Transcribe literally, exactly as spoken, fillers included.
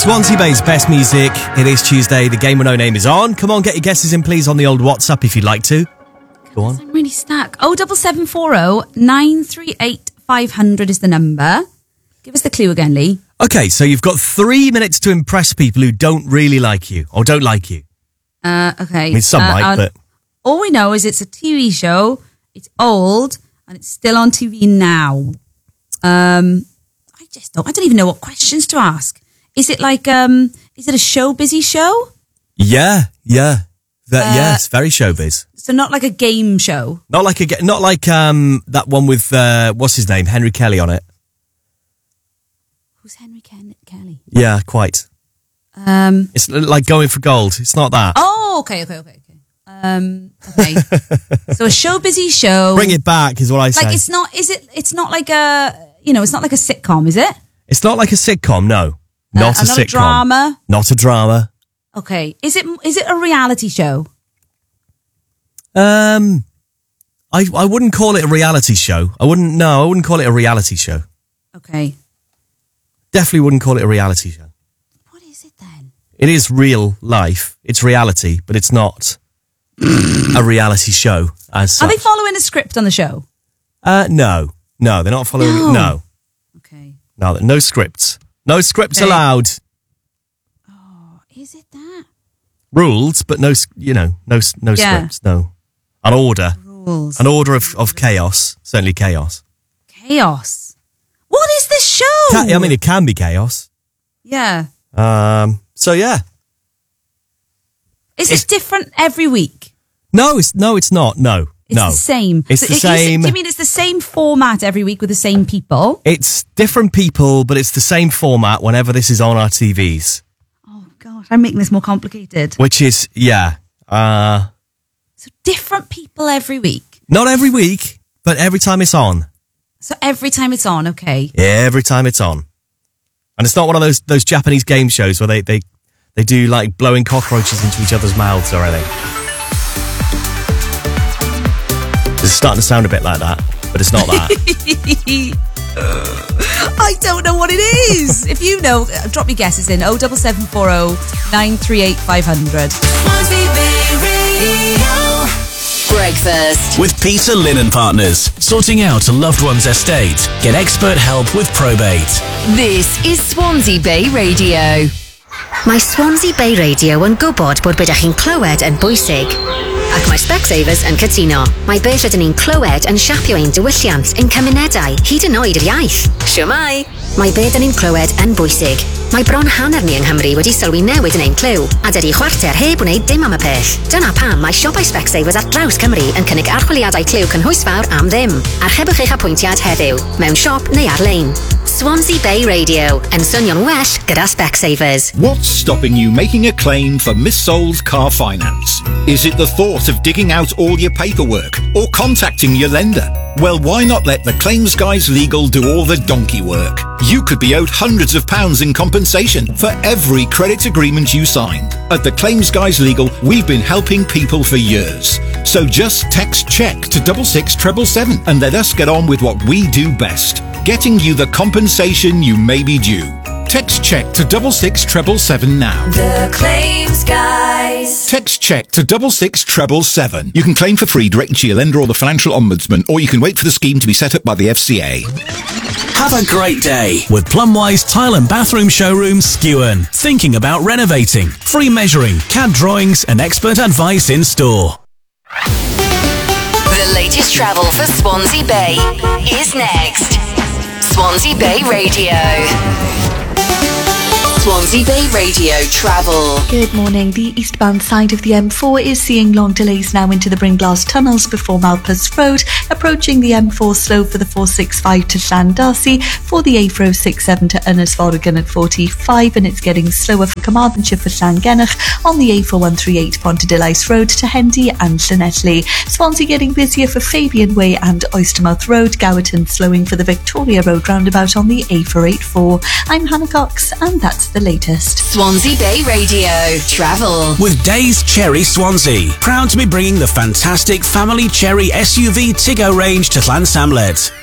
Swansea Bay's best music. It is Tuesday. The Game with No Name is on. Come on, get your guesses in, please, on the old WhatsApp if you'd like to. Go on. I'm really stuck. Oh, double seven four oh nine three eight five hundred is the number. Give us the clue again, Lee. Okay, so you've got three minutes to impress people who don't really like you or don't like you. Uh, okay. I mean, some uh, might, uh, but all we know is it's a T V show. It's old and it's still on T V now. Um, I just don't. I don't even know what questions to ask. Is it like um? Is it a show busy show? yeah, yeah, that, Uh, yes, very showbiz. So not like a game show. Not like a, ge- not like um that one with uh, what's his name, Henry Kelly on it. Who's Henry Ken- Kelly? Yeah, quite. Um. It's like Going for Gold. It's not that. Oh, okay, okay, okay, okay. Um. Okay. So a show busy show. Bring it back is what I say. Like it's not. Is it? It's not like a. You know, it's not like a sitcom, is it? It's not like a sitcom. No, not Uh, a not sitcom. a drama. Not a drama. Okay. Is it? Is it a reality show? Um, I I wouldn't call it a reality show. I wouldn't. No, I wouldn't call it a reality show. Okay. Definitely wouldn't call it a reality show. What is it then? It is real life. It's reality, but it's not a reality show as such. Are they following a script on the show? Uh, no, no, they're not following. No. No, Okay. no, no scripts. No scripts Okay. allowed. Is it that? Rules, but no, s- you know, no, s- no Yeah. scripts. No, an order, Rules. an order of, of chaos. Certainly chaos. Chaos. What is this show? Ca- I mean, it can be chaos. yeah. Um. So yeah. Is it different every week? No, it's no, it's not. No, It's no. the same. It's So the it- you s- same. Do you mean it's the same format every week with the same people? It's different people, but it's the same format whenever this is on our T Vs. Oh gosh, I'm making this more complicated. Which is, yeah, uh, So different people every week. not every week, but every time it's on. So every time it's on, okay. Every time it's on. And it's not one of those those Japanese game shows where they, they, they do like blowing cockroaches into each other's mouths or anything. It's starting to sound a bit like that, but it's not that. I don't know what it is. If you know, uh, drop your guesses in oh seven seven four oh nine three eight five hundred. Breakfast. With Peter Linen Partners, sorting out a loved one's estate. Get expert help with probate. This is Swansea Bay Radio. Mae Swansea Bay Radio yn gwybod bod bydych chi'n clywed yn bwysig. Ac mae Specsavers yn cytuno. Mae beth rydyn ni'n clywed yn siapio ein diwylliant ein cymunedau, hyd yn oed yr iaith. Siwmai! Mae beth ni'n clywed yn bwysig. Mae bron hanner ni yng Nghymru wedi sylwi newid yn ein clyw, a dydy chwarter heb wneud dim am y peth. Dyna pam mae siopau Specsavers ar draws Cymru yn cynnig archwiliadau clyw cynhwysfawr am ddim. Archebwch eich apwyntiad heddiw, mewn siop neu ar-lein. Swansea Bay Radio, yn swnio'n well gyda Specsavers. What's stopping you making a claim for missold car finance? Is it the thought of digging out all your paperwork or contacting your lender? Well, why not let the Claims Guys Legal do all the donkey work? You could be owed hundreds of pounds in compensation for every credit agreement you signed. At the Claims Guys Legal, we've been helping people for years. So just text CHECK to double six treble seven and let us get on with what we do best, getting you the compensation you may be due. Text CHECK to double six treble seven now. The Claims Guys. Text CHECK to double six treble seven. You can claim for free directly to your lender or the Financial Ombudsman, or you can wait for the scheme to be set up by the F C A. Have a great day with Plumwise Tile and Bathroom Showroom Skewen. Thinking about renovating. Free measuring, C A D drawings and expert advice in store. The latest travel for Swansea Bay is next. Swansea Bay Radio. Swansea Bay Radio Travel. Good morning. The eastbound side of the M four is seeing long delays now into the Bringlass tunnels before Malpas Road, approaching the M four slow for the four sixty-five to Llandarcy, for the A four oh six-seven to Ynys Forgan at forty-five, and it's getting slower for Carmarthenshire for Llangennach on the A four one thirty-eight Pontedilais Road to Hendy and Llanelli. Swansea getting busier for Fabian Way and Oystermouth Road, Gowerton slowing for the Victoria Road roundabout on the A four eighty-four. I'm Hannah Cox, and that's the latest. Swansea Bay Radio Travel. With Days Cherry Swansea, proud to be bringing the fantastic family cherry S U V Tiggo range to Llansamlet.